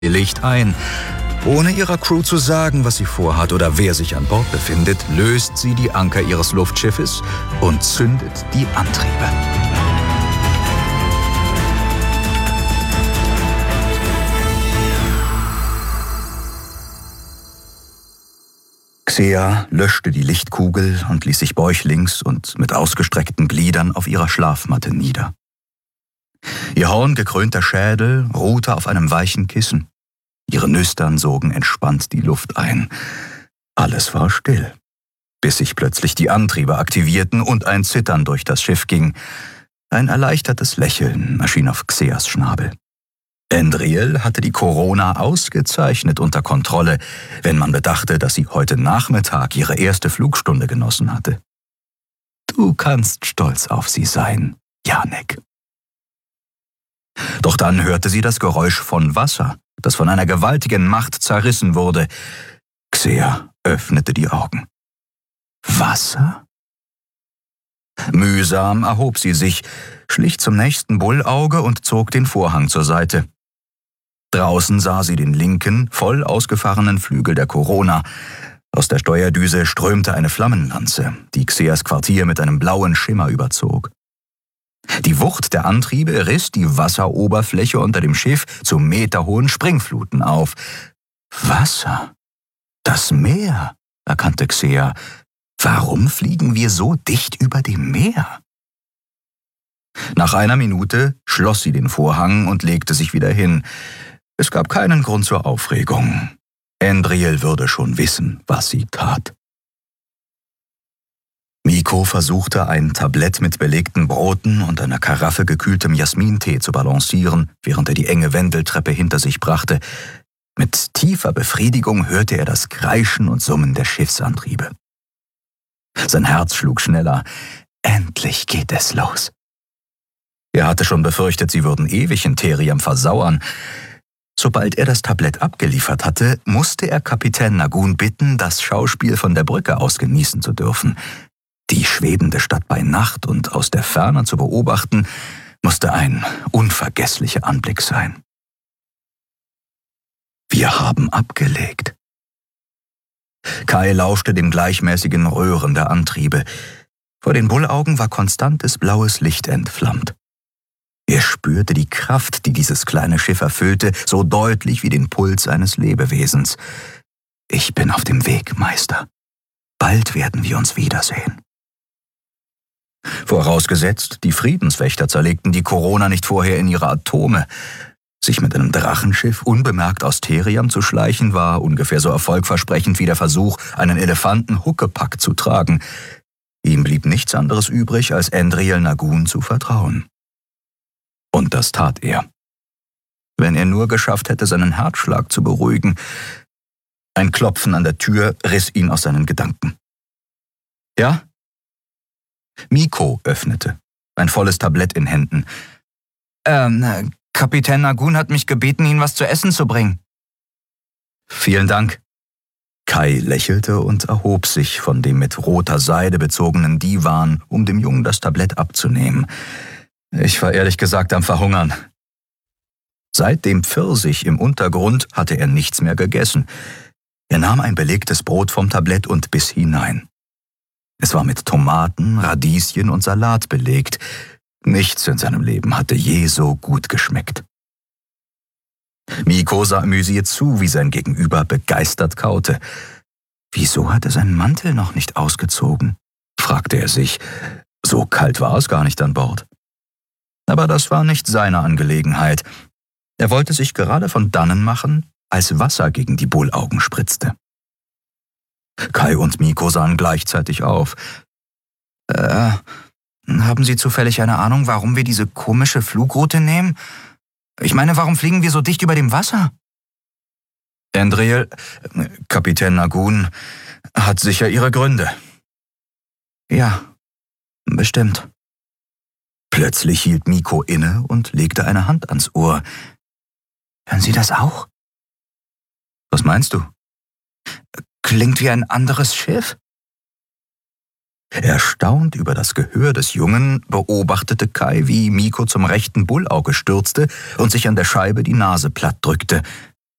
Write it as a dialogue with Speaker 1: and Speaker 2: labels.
Speaker 1: ihr Licht ein. Ohne ihrer Crew zu sagen, was sie vorhat oder wer sich an Bord befindet, löst sie die Anker ihres Luftschiffes und zündet die Antriebe. Xea löschte die Lichtkugel und ließ sich bäuchlings und mit ausgestreckten Gliedern auf ihrer Schlafmatte nieder. Ihr horngekrönter Schädel ruhte auf einem weichen Kissen. Ihre Nüstern sogen entspannt die Luft ein. Alles war still, bis sich plötzlich die Antriebe aktivierten und ein Zittern durch das Schiff ging. Ein erleichtertes Lächeln erschien auf Xeas Schnabel. Endriel hatte die Corona ausgezeichnet unter Kontrolle, wenn man bedachte, dass sie heute Nachmittag ihre erste Flugstunde genossen hatte. Du kannst stolz auf sie sein, Janek. Doch dann hörte sie das Geräusch von Wasser, das von einer gewaltigen Macht zerrissen wurde. Xea öffnete die Augen. Wasser? Mühsam erhob sie sich, schlich zum nächsten Bullauge und zog den Vorhang zur Seite. Draußen sah sie den linken, voll ausgefahrenen Flügel der Corona. Aus der Steuerdüse strömte eine Flammenlanze, die Xeas Quartier mit einem blauen Schimmer überzog. Die Wucht der Antriebe riss die Wasseroberfläche unter dem Schiff zu meterhohen Springfluten auf. Wasser? Das Meer, erkannte Xea. Warum fliegen wir so dicht über dem Meer? Nach einer Minute schloss sie den Vorhang und legte sich wieder hin. Es gab keinen Grund zur Aufregung. Endriel würde schon wissen, was sie tat. Miko versuchte, ein Tablett mit belegten Broten und einer Karaffe gekühltem Jasmintee zu balancieren, während er die enge Wendeltreppe hinter sich brachte. Mit tiefer Befriedigung hörte er das Kreischen und Summen der Schiffsantriebe. Sein Herz schlug schneller. Endlich geht es los. Er hatte schon befürchtet, sie würden ewig in Theriam versauern. Sobald er das Tablett abgeliefert hatte, musste er Kapitän Nagun bitten, das Schauspiel von der Brücke aus genießen zu dürfen. Die schwebende Stadt bei Nacht und aus der Ferne zu beobachten, musste ein unvergesslicher Anblick sein. Wir haben abgelegt. Kai lauschte dem gleichmäßigen Röhren der Antriebe. Vor den Bullaugen war konstantes blaues Licht entflammt. Er spürte die Kraft, die dieses kleine Schiff erfüllte, so deutlich wie den Puls eines Lebewesens. Ich bin auf dem Weg, Meister. Bald werden wir uns wiedersehen. Vorausgesetzt, die Friedenswächter zerlegten die Corona nicht vorher in ihre Atome. Sich mit einem Drachenschiff unbemerkt aus Theriam zu schleichen, war ungefähr so erfolgversprechend wie der Versuch, einen Elefanten Huckepack zu tragen. Ihm blieb nichts anderes übrig, als Endriel Nagun zu vertrauen. Und das tat er. Wenn er nur geschafft hätte, seinen Herzschlag zu beruhigen. Ein Klopfen an der Tür riss ihn aus seinen Gedanken. Ja? Miko öffnete, ein volles Tablett in Händen. Kapitän Nagun hat mich gebeten, Ihnen was zu essen zu bringen. Vielen Dank. Kai lächelte und erhob sich von dem mit roter Seide bezogenen Divan, um dem Jungen das Tablett abzunehmen. Ich war ehrlich gesagt am Verhungern. Seit dem Pfirsich im Untergrund hatte er nichts mehr gegessen. Er nahm ein belegtes Brot vom Tablett und biss hinein. Es war mit Tomaten, Radieschen und Salat belegt. Nichts in seinem Leben hatte je so gut geschmeckt. Miko sah amüsiert zu, wie sein Gegenüber begeistert kaute. Wieso hat er seinen Mantel noch nicht ausgezogen? Fragte er sich. So kalt war es gar nicht an Bord. Aber das war nicht seine Angelegenheit. Er wollte sich gerade von dannen machen, als Wasser gegen die Bullaugen spritzte. Kai und Miko sahen gleichzeitig auf. Haben Sie zufällig eine Ahnung, warum wir diese komische Flugroute nehmen? Ich meine, warum fliegen wir so dicht über dem Wasser? Endriel, Kapitän Nagun, hat sicher ihre Gründe. Ja, bestimmt. Plötzlich hielt Miko inne und legte eine Hand ans Ohr. Hören Sie das auch? Was meinst du? Klingt wie ein anderes Schiff. Erstaunt über das Gehör des Jungen beobachtete Kai, wie Miko zum rechten Bullauge stürzte und sich an der Scheibe die Nase platt drückte.